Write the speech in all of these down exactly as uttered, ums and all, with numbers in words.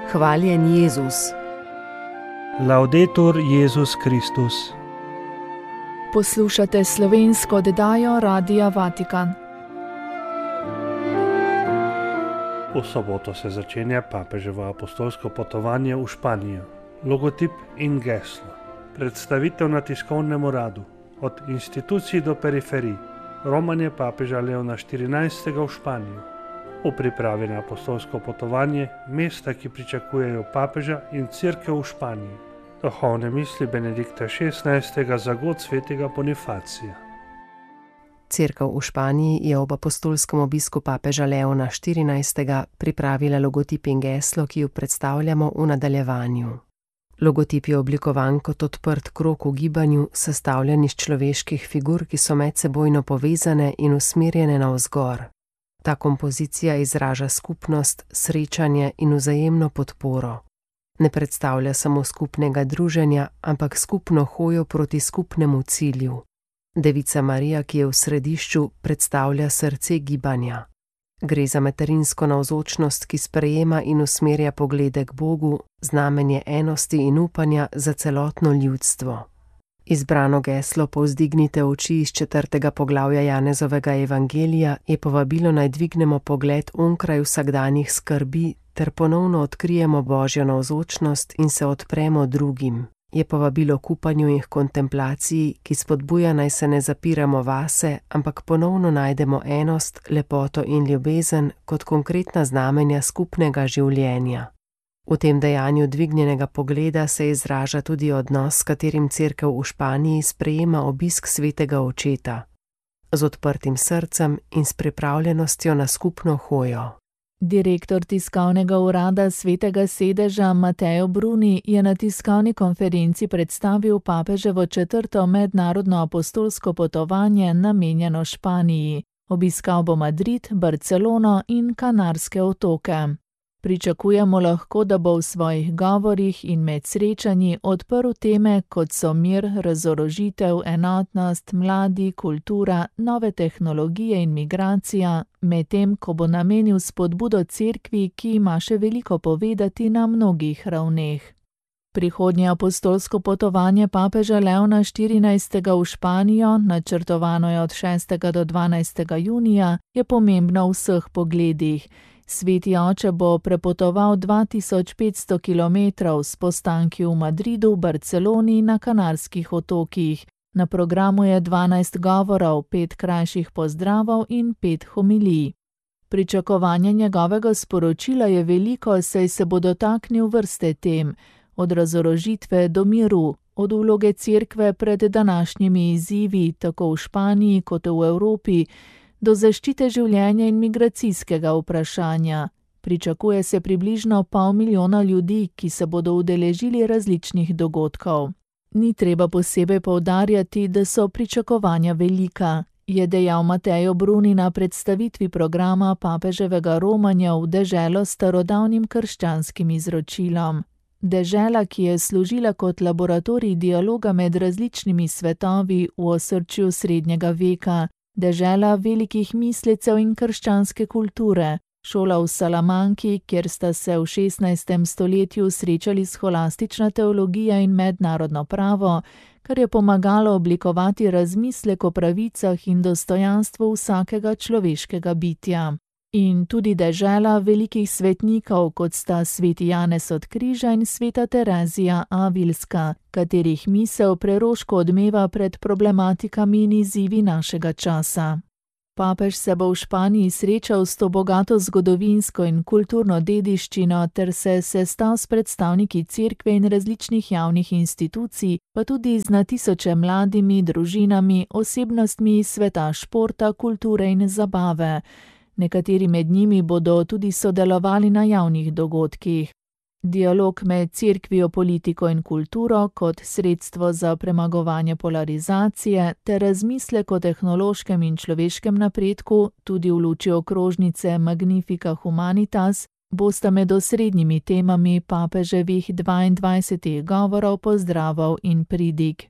Hvaljen Jezus. Laudetur Jezus Kristus. Poslušate slovensko oddajo Radia Vatikan. V soboto se začenja papeževo apostolsko potovanje v Španijo. Logotip in geslo. Predstavitev na tiskovnem uradu. Od institucij do periferij. Romanje papeža Leona štirinajstega v Španijo. V pripravi na apostolsko potovanje mesta, ki pričakujejo papeža in cerkev v Španiji. Duhovne misli Benedikta šestnajstega za god svetega Bonifacija. Cerkev v Španiji je ob apostolskem obisku papeža Leona štirinajstega pripravila logotip in geslo, ki jo predstavljamo v nadaljevanju. Logotip je oblikovan kot odprt krog v gibanju, sestavljen iz človeških figur, ki so medsebojno povezane in usmerjene navzgor. Ta kompozicija izraža skupnost, srečanje in vzajemno podporo. Ne predstavlja samo skupnega druženja, ampak skupno hojo proti skupnemu cilju. Devica Marija, ki je v središču, predstavlja srce gibanja. Gre za materinsko navzočnost, ki sprejema in usmerja poglede k Bogu, znamenje enosti in upanja za celotno ljudstvo. Izbrano geslo Povzdignite oči iz četrtega poglavja Janezovega evangelija je povabilo naj dvignemo pogled onkraj vsakdanjih skrbi ter ponovno odkrijemo Božjo navzočnost in se odpremo drugim. Je povabilo k upanju in kontemplaciji, ki spodbuja naj se ne zapiramo vase, ampak ponovno najdemo enost, lepoto in ljubezen kot konkretna znamenja skupnega življenja. V tem dejanju dvignjenega pogleda se izraža tudi odnos, s katerim cerkev v Španiji sprejema obisk svetega očeta. Z odprtim srcem in s pripravljenostjo na skupno hojo. Direktor tiskovnega urada Svetega sedeža Mateo Bruni je na tiskovni konferenci predstavil papeževo četrto mednarodno apostolsko potovanje namenjeno Španiji. Obiskal bo Madrid, Barcelono in Kanarske otoke. Pričakujemo lahko, da bo v svojih govorih in med srečanji odprl teme, kot so mir, razorožitev, enotnost, mladi, kultura, nove tehnologije in migracija, medtem ko bo namenil spodbudo cerkvi, ki ima še veliko povedati na mnogih ravneh. Prihodnje apostolsko potovanje papeža Leona štirinajstega v Španijo, načrtovano je od šestega do dvanajstega junija, je pomembno v vseh pogledih. Sveti oče bo prepotoval dva tisoč petsto kilometrov s postanki v Madridu, Barceloni in na Kanarskih otokih. Na programu je dvanajst govorov, pet krajših pozdravov in pet homilij. Pričakovanje njegovega sporočila je veliko, saj se bo dotaknil vrste tem, od razorožitve do miru, od vloge cerkve pred današnjimi izzivi, tako v Španiji kot v Evropi, do zaščite življenja in migracijskega vprašanja. Pričakuje se približno pol milijona ljudi, ki se bodo udeležili različnih dogodkov. Ni treba posebej poudarjati, da so pričakovanja velika, je dejal Mateo Bruni na predstavitvi programa papeževega romanja v deželo s starodavnim krščanskim izročilom. Dežela, ki je služila kot laboratorij dialoga med različnimi svetovi v osrčju srednjega veka, dežela velikih mislecev in krščanske kulture, šola v Salamanki, kjer sta se v šestnajstem stoletju srečali scholastična teologija in mednarodno pravo, kar je pomagalo oblikovati razmislek o pravicah in dostojanstvu vsakega človeškega bitja. In tudi dežela velikih svetnikov, kot sta sveti Janez od Križa in sveta Terezija Avilska, katerih misel preroško odmeva pred problematikami in izzivi našega časa. Papež se bo v Španiji srečal s to bogato zgodovinsko in kulturno dediščino ter se sestal s predstavniki cerkve in različnih javnih institucij, pa tudi z na tisoče mladimi, družinami, osebnostmi iz sveta športa, kulture in zabave. Nekateri med njimi bodo tudi sodelovali na javnih dogodkih. Dialog med cerkvijo, politiko in kulturo kot sredstvo za premagovanje polarizacije ter razmislek o tehnološkem in človeškem napredku, tudi v luči okrožnice Magnifica Humanitas, bosta med osrednjimi temami papeževih dvaindvajsetih govorov, pozdravov in pridig.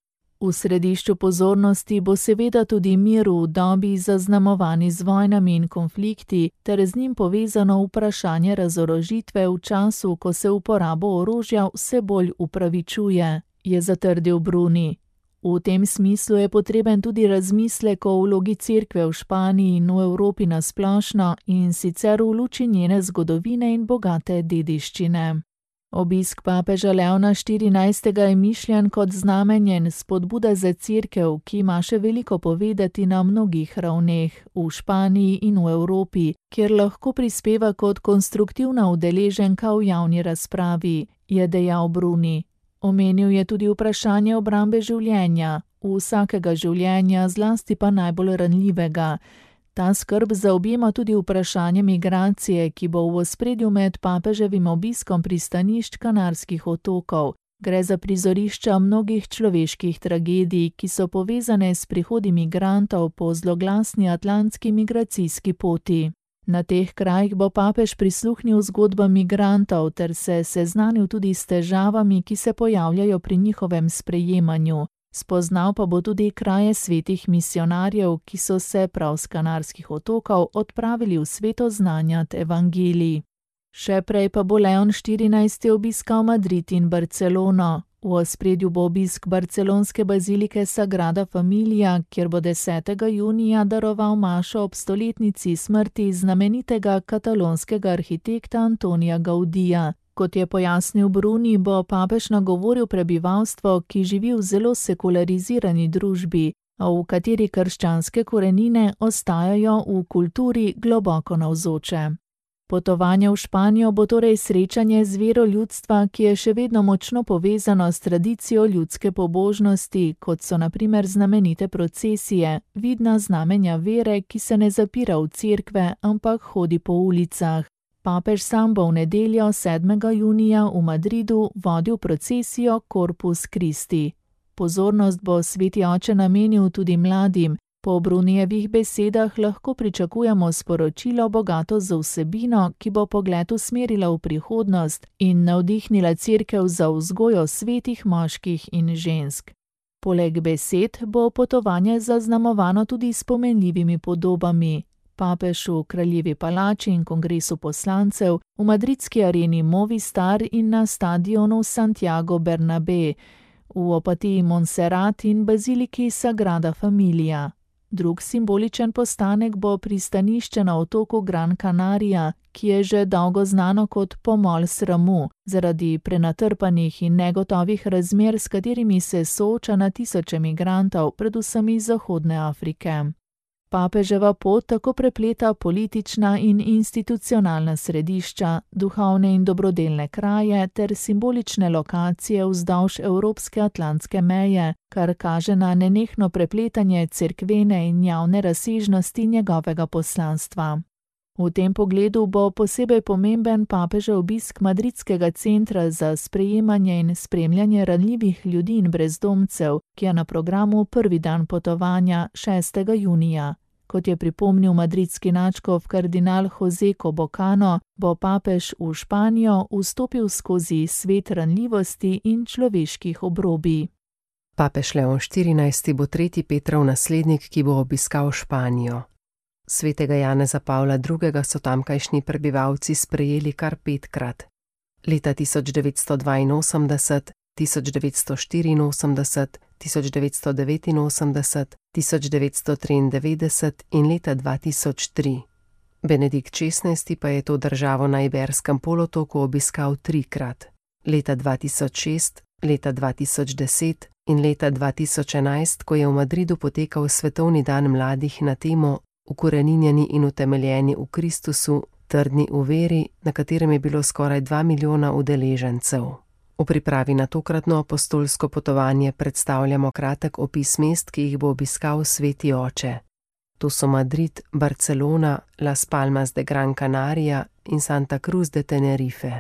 V središču pozornosti bo seveda tudi mir v dobi zaznamovani z vojnami in konflikti, ter z njim povezano vprašanje razorožitve v času, ko se uporabo orožja vse bolj upravičuje, je zatrdil Bruni. V tem smislu je potreben tudi razmislek o vlogi cerkve v Španiji in v Evropi nasplošno, in sicer v luči njene zgodovine in bogate dediščine. Obisk papeža Leona štirinajstega je mišljen kot znamenjen spodbuda za cerkev, ki ima še veliko povedati na mnogih ravneh, v Španiji in v Evropi, kjer lahko prispeva kot konstruktivna udeleženka v javni razpravi, je dejal Bruni. Omenil je tudi vprašanje obrambe življenja, vsakega življenja, zlasti pa najbolj ranljivega. Ta skrb zaobjema tudi vprašanje migracije, ki bo v ospredju med papeževim obiskom pristanišč Kanarskih otokov. Gre za prizorišča mnogih človeških tragedij, ki so povezane s prihodi migrantov po zloglasni atlantski migracijski poti. Na teh krajih bo papež prisluhnil zgodbam migrantov ter se seznanil tudi s težavami, ki se pojavljajo pri njihovem sprejemanju. Spoznal pa bo tudi kraje svetih misionarjev, ki so se prav s Kanarskih otokov odpravili v sveto znanjat evangelij. Še prej pa bo Leon štirinajsti obiskal Madrid in Barcelono. V ospredju bo obisk barcelonske bazilike Sagrada Familia, kjer bo desetega junija daroval mašo ob stoletnici smrti znamenitega katalonskega arhitekta Antonija Gaudija. Kot je pojasnil Bruni, bo papež nagovoril prebivalstvo, ki živi v zelo sekularizirani družbi, a v kateri krščanske korenine ostajajo v kulturi globoko navzoče. Potovanje v Španijo bo torej srečanje z vero ljudstva, ki je še vedno močno povezano s tradicijo ljudske pobožnosti, kot so na primer znamenite procesije, vidna znamenja vere, ki se ne zapira v cerkve, ampak hodi po ulicah. Papež sam bo v nedeljo sedmega junija v Madridu vodil procesijo Corpus Christi. Pozornost bo sveti oče namenil tudi mladim. Po Brunijevih besedah lahko pričakujemo sporočilo bogato z vsebino, ki bo pogled usmerila v prihodnost in navdihnila cerkev za vzgojo svetih moških in žensk. Poleg besed bo potovanje zaznamovano tudi s pomenljivimi podobami. Papež v Kraljevi palači in kongresu poslancev, v madridski areni Movistar in na stadionu Santiago Bernabé, v Opatiji Montserrat in baziliki Sagrada Familia. Drug simboličen postanek bo pristanišče na otoku Gran Canaria, ki je že dolgo znano kot pomol sramu, zaradi prenatrpanih in negotovih razmer, s katerimi se sooča na tisoče migrantov, predvsem iz Zahodne Afrike. Papeževa pot tako prepleta politična in institucionalna središča, duhovne in dobrodelne kraje ter simbolične lokacije vzdolž evropske atlantske meje, kar kaže na nenehno prepletanje cerkvene in javne razsežnosti njegovega poslanstva. V tem pogledu bo posebej pomemben papežev obisk Madridskega centra za sprejemanje in spremljanje ranljivih ljudi in brezdomcev, ki je na programu prvi dan potovanja šestega junija. Kot je pripomnil madridski nadškof kardinal José Cobocano, bo papež v Španijo vstopil skozi svet ranljivosti in človeških obrobij. Papež Leon štirinajsti bo tretji Petrov naslednik, ki bo obiskal Španijo. Svetega Janeza Pavla drugega so tamkajšnji prebivalci sprejeli kar petkrat. Leta tisoč devetsto dvainosemdeset, tisoč devetsto štiriinosemdeset, tisoč devetsto devetinosemdeset, tisoč devetsto triindevetdeset in leta dva tisoč tri. Benedikt šestnajsti pa je to državo na Iberskem polotoku obiskal trikrat. Leta dva tisoč šest, leta dva tisoč deset in leta dva tisoč enajst, ko je v Madridu potekal svetovni dan mladih na temo Ukoreninjeni in utemeljeni v Kristusu, trdni v veri, na katerem je bilo skoraj dva milijona udeležencev. V pripravi na tokratno apostolsko potovanje predstavljamo kratek opis mest, ki jih bo obiskal sveti oče. To so Madrid, Barcelona, Las Palmas de Gran Canaria in Santa Cruz de Tenerife.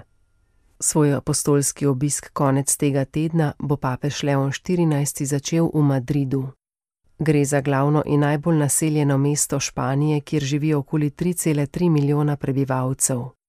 Svoj apostolski obisk konec tega tedna bo papež Leon štirinajsti začel v Madridu. Gre za glavno in najbolj naseljeno mesto Španije, kjer živi okoli tri cele tri milijona prebivalcev.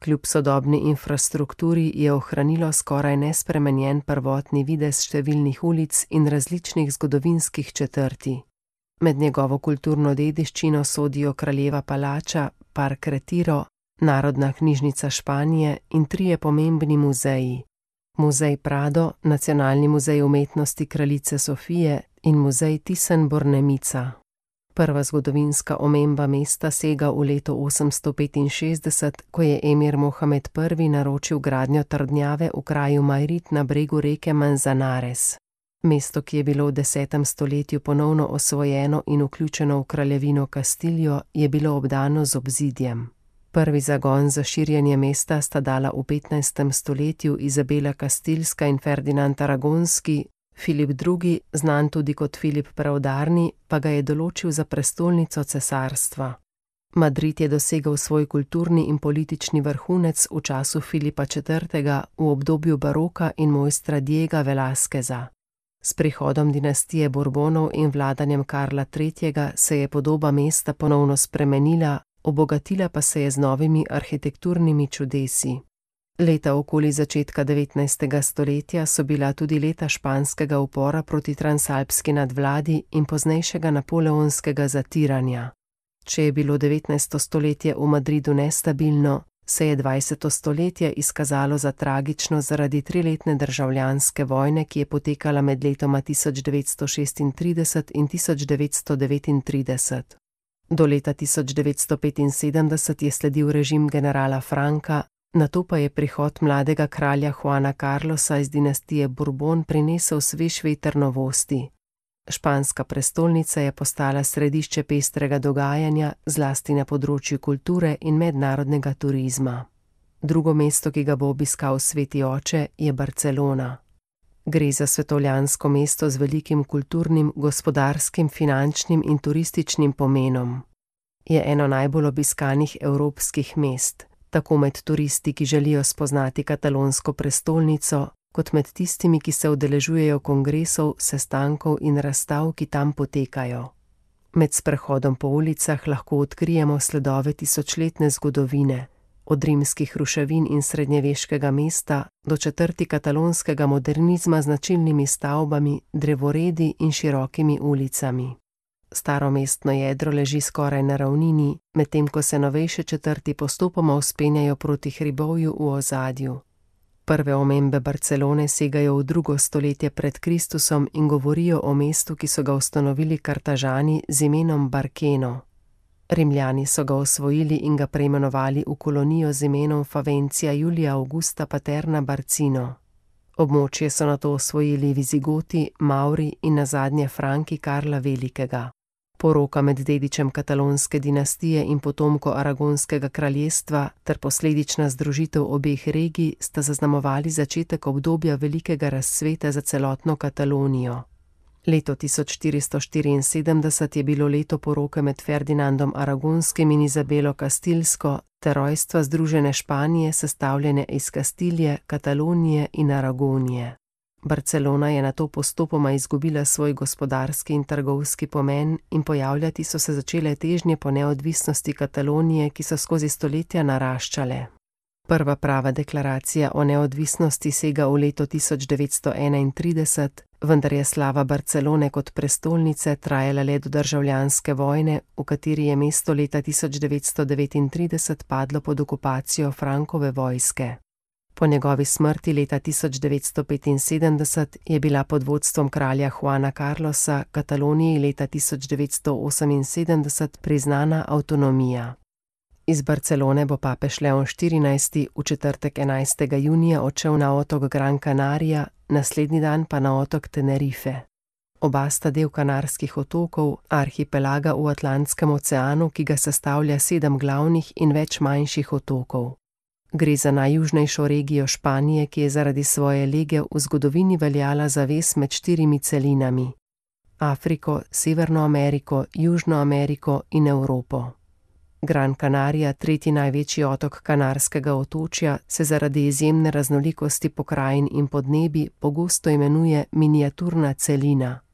Kljub sodobni infrastrukturi je ohranilo skoraj nespremenjen prvotni videz številnih ulic in različnih zgodovinskih četrti. Med njegovo kulturno dediščino sodijo Kraljeva palača, Park Retiro, Narodna knjižnica Španije in trije pomembni muzeji. Muzej Prado, Nacionalni muzej umetnosti kraljice Sofije in muzej Thyssen-Bornemisza. Prva zgodovinska omemba mesta sega v leto osemsto petinšestdeset, ko je emir Mohamed prvi naročil gradnjo trdnjave v kraju Majrit na bregu reke Manzanares. Mesto, ki je bilo v desetem stoletju ponovno osvojeno in vključeno v kraljevino Kastiljo, je bilo obdano z obzidjem. Prvi zagon za širjenje mesta sta dala v petnajstem stoletju Izabela Kastilska in Ferdinand Aragonski, Filip drugi, znan tudi kot Filip Preudarni, pa ga je določil za prestolnico cesarstva. Madrid je dosegel svoj kulturni in politični vrhunec v času Filipa četrtega v obdobju baroka in mojstra Diega Velázqueza. S prihodom dinastije Bourbonov in vladanjem Karla tretjega se je podoba mesta ponovno spremenila, obogatila pa se je z novimi arhitekturnimi čudesi. Leta okoli začetka devetnajstega stoletja so bila tudi leta španskega upora proti transalpski nadvladi in poznejšega napoleonskega zatiranja. Če je bilo devetnajsto stoletje v Madridu nestabilno, se je dvajseto stoletje izkazalo za tragično zaradi triletne državljanske vojne, ki je potekala med letoma tisoč devetsto šestintrideset in tisoč devetsto devetintrideset. Do leta tisoč devetsto petinsedemdeset je sledil režim generala Franka, nato pa je prihod mladega kralja Juana Carlosa iz dinastije Bourbon prinesel svež veter novosti. Španska prestolnica je postala središče pestrega dogajanja, zlasti na področju kulture in mednarodnega turizma. Drugo mesto, ki ga bo obiskal sveti oče, je Barcelona. Gre za svetovljansko mesto z velikim kulturnim, gospodarskim, finančnim in turističnim pomenom. Je eno najbolj obiskanih evropskih mest, tako med turisti, ki želijo spoznati katalonsko prestolnico, kot med tistimi, ki se udeležujejo kongresov, sestankov in razstav, ki tam potekajo. Med sprehodom po ulicah lahko odkrijemo sledove tisočletne zgodovine, od rimskih ruševin in srednjeveškega mesta do četrti katalonskega modernizma z značilnimi stavbami, drevoredi in širokimi ulicami. Staro mestno jedro leži skoraj na ravnini, medtem ko se novejše četrti postopoma vzpenjajo proti hribovju v ozadju. Prve omembe Barcelone segajo v drugo stoletje pred Kristusom in govorijo o mestu, ki so ga ustanovili Kartažani z imenom Barkeno. Rimljani so ga osvojili in ga preimenovali v kolonijo z imenom Favencija Julia Augusta Paterna Barcino. Območje so nato osvojili Vizigoti, Mauri in nazadnje Franki Karla Velikega. Poroka med dedičem katalonske dinastije in potomko aragonskega kraljestva ter posledična združitev obeh regij sta zaznamovali začetek obdobja velikega razcveta za celotno Katalonijo. Leto tisoč štiristo štiriinsedemdeset je bilo leto poroke med Ferdinandom Aragonskim in Izabelo Kastilsko ter rojstva Združene Španije, sestavljene iz Kastilje, Katalonije in Aragonije. Barcelona je nato postopoma izgubila svoj gospodarski in trgovski pomen in pojavljati so se začele težnje po neodvisnosti Katalonije, ki so skozi stoletja naraščale. Prva prava deklaracija o neodvisnosti sega v leto tisoč devetsto enaintrideset, vendar je slava Barcelone kot prestolnice trajala le do državljanske vojne, v kateri je mesto leta tisoč devetsto devetintrideset padlo pod okupacijo Frankove vojske. Po njegovi smrti leta tisoč devetsto petinsedemdeset je bila pod vodstvom kralja Juana Carlosa Kataloniji leta tisoč devetsto oseminsedemdeset priznana avtonomija. Iz Barcelone bo papež Leon štirinajsti v četrtek enajstega junija odšel na otok Gran Canaria, naslednji dan pa na otok Tenerife. Oba sta del Kanarskih otokov, arhipelaga v Atlantskem oceanu, ki ga sestavlja sedem glavnih in več manjših otokov. Gre za najjužnejšo regijo Španije, ki je zaradi svoje lege v zgodovini veljala za vez med štirimi celinami: Afriko, Severno Ameriko, Južno Ameriko in Evropo. Gran Canaria, tretji največji otok Kanarskega otočja, se zaradi izjemne raznolikosti pokrajin in podnebi pogosto imenuje miniaturna celina.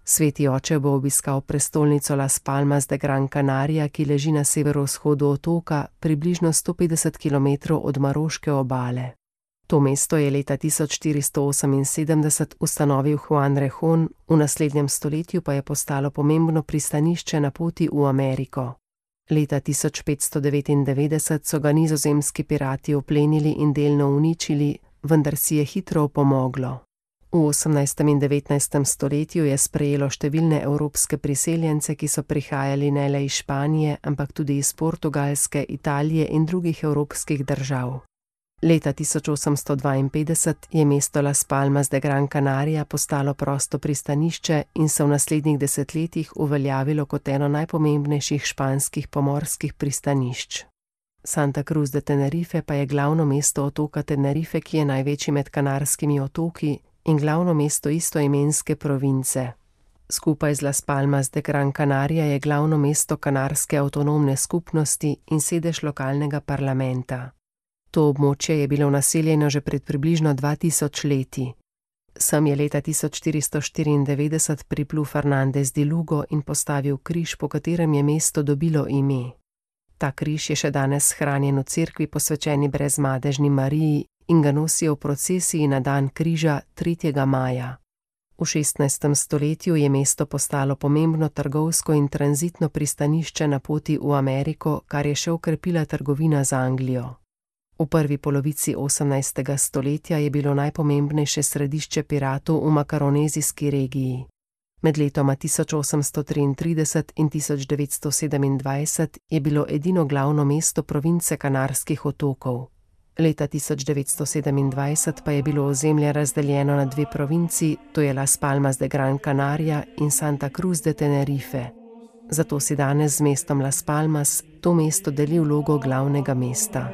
Sveti oče bo obiskal prestolnico Las Palmas de Gran Canaria, ki leži na severovzhodu otoka, približno sto petdeset kilometrov od maroške obale. To mesto je leta tisoč štiristo oseminsedemdeset ustanovil Juan Rejón, v naslednjem stoletju pa je postalo pomembno pristanišče na poti v Ameriko. Leta tisoč petsto devetindevetdeset so ga nizozemski pirati oplenili in delno uničili, vendar si je hitro opomoglo. V osemnajstem in devetnajstem stoletju je sprejelo številne evropske priseljence, ki so prihajali ne le iz Španije, ampak tudi iz Portugalske, Italije in drugih evropskih držav. Leta tisoč osemsto dvainpetdeset je mesto Las Palmas de Gran Canaria postalo prosto pristanišče in se v naslednjih desetletjih uveljavilo kot eno najpomembnejših španskih pomorskih pristanišč. Santa Cruz de Tenerife pa je glavno mesto otoka Tenerife, ki je največji med Kanarskimi otoki in glavno mesto istoimenske province. Skupaj z Las Palmas de Gran Canaria je glavno mesto Kanarske avtonomne skupnosti in sedež lokalnega parlamenta. To območje je bilo naseljeno že pred približno dva tisoč leti. Sem je leta tisoč štiristo štiriindevetdeset priplul Fernández de Lugo in postavil križ, po katerem je mesto dobilo ime. Ta križ je še danes shranjen v cerkvi posvečeni Brezmadežni Mariji in ga nosijo v procesiji na dan križa tretjega maja. V šestnajstem stoletju je mesto postalo pomembno trgovsko in tranzitno pristanišče na poti v Ameriko, kar je še okrepila trgovina z Anglijo. V prvi polovici osemnajstega stoletja je bilo najpomembnejše središče piratov v makaronezijski regiji. Med letoma tisoč osemsto triintrideset in tisoč devetsto sedemindvajset je bilo edino glavno mesto province Kanarskih otokov. Leta tisoč devetsto sedemindvajset pa je bilo ozemlje razdeljeno na dve provinci, to je Las Palmas de Gran Canaria in Santa Cruz de Tenerife. Zato si danes z mestom Las Palmas to mesto deli vlogo glavnega mesta.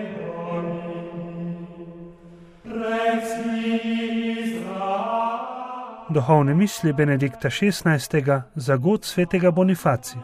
Duhovne misli Benedikta šestnajstega za god svetega Bonifacija.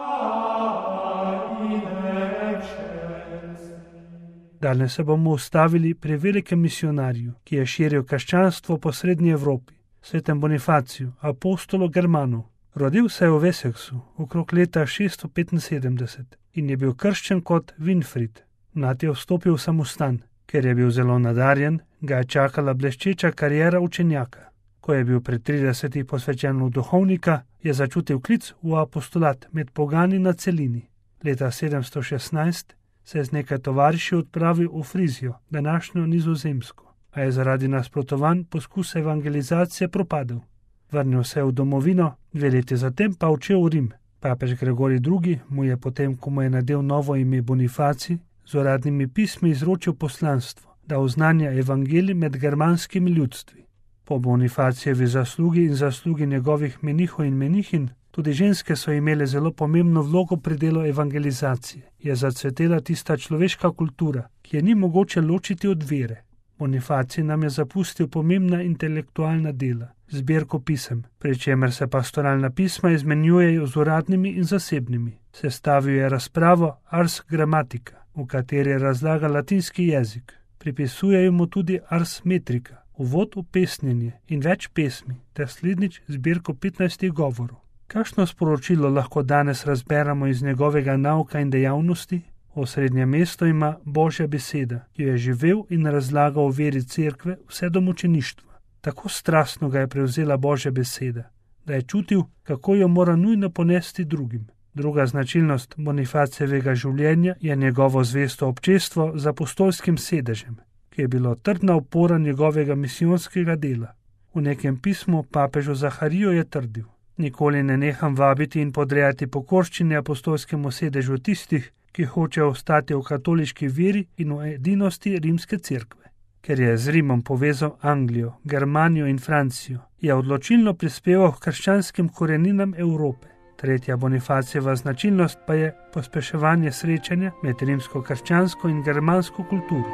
Danes se bomo ustavili pri velikem misionarju, ki je širil krščanstvo po srednji Evropi, svetem Bonifaciju, apostolu Germanu. Rodil se je v Wessexu okrog leta šeststo petinsedemdeset in je bil krščen kot Winfried. Mlad je vstopil v samostan. Ker je bil zelo nadarjen, ga je čakala bleščeča kariera učenjaka. Ko je bil pred tridesetih posvečen v duhovnika, je začutil klic v apostolat med pogani na celini. Leta sedemsto šestnajst se je z nekaj tovariši odpravil v Frizijo, današnjo Nizozemsko, a je zaradi nasprotovanj poskus evangelizacije propadel. Vrnil se je v domovino, dve leti zatem pa odšel v Rim. Papež Gregorij drugi mu je potem, ko mu je nadel novo ime Bonifacij, z uradnimi pismi izročil poslanstvo, da oznanja evangelij med germanskimi ljudstvi. Po Bonifacijevi zaslugi in zaslugi njegovih menihov in menihin, tudi ženske so imele zelo pomembno vlogo pri delu evangelizacije. Je zacvetela tista človeška kultura, ki je ni mogoče ločiti od vere. Bonifacij nam je zapustil pomembna intelektualna dela, zbirko pisem, pri čemer se pastoralna pisma izmenjujejo z uradnimi in zasebnimi. Sestavil je razpravo Ars Grammatica, v kateri razlaga latinski jezik. Pripisujejo mu tudi Ars Metrica, uvod v pesnjenje in več pesmi, ter slednjič zbirko petnajstih govorov. Kakšno sporočilo lahko danes razberemo iz njegovega nauka in dejavnosti? Osrednje mesto ima Božja beseda, ki jo je živel in razlagal o veri cerkve vse do mučeništva. Tako strastno ga je prevzela Božja beseda, da je čutil, kako jo mora nujno ponesti drugim. Druga značilnost Bonifacijevega življenja je njegovo zvesto občestvo z apostolskim sedežem, ki je bilo trdna opora njegovega misijonskega dela. V nekem pismu papežu Zahariju je trdil: nikoli ne neham vabiti in podrejati pokorščine apostolskemu sedežu tistih, ki hočejo ostati v katoliški veri in v edinosti rimske cerkve. Ker je z Rimom povezal Anglijo, Germanijo in Francijo, je odločilno prispeval k krščanskim koreninam Evrope. Tretja Bonifacijeva značilnost pa je pospeševanje srečanja med rimsko-krščansko in germansko kulturo.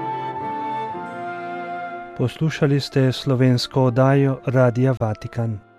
Poslušali ste slovensko oddajo Radia Vatikan.